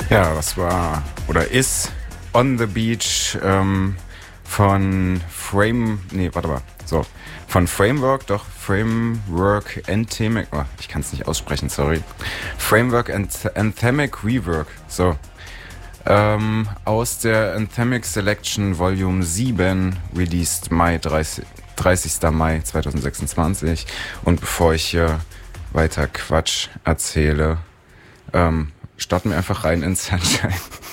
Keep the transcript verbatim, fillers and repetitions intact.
Ja, das war oder ist On the Beach ähm, von Frame, nee, warte mal, so, von Framework, doch, Framework Anthemic, oh, ich kann es nicht aussprechen, sorry, Framework Anth- Anthemic Rework, so, ähm, aus der Anthemic Selection Volume sieben, released Mai dreißig, dreißigster Mai zweitausendsechsundzwanzig. Und bevor ich hier weiter Quatsch erzähle, ähm, starten wir einfach rein in Sunshine.